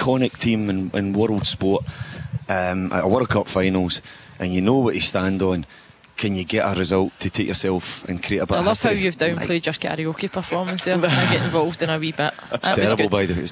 iconic team in world sport, at a World Cup finals, and you know what you stand on. Can you get a result to take yourself and create a bit of history? I love how you've downplayed your karaoke performance there. I get involved in a wee bit. It's terrible, by the way.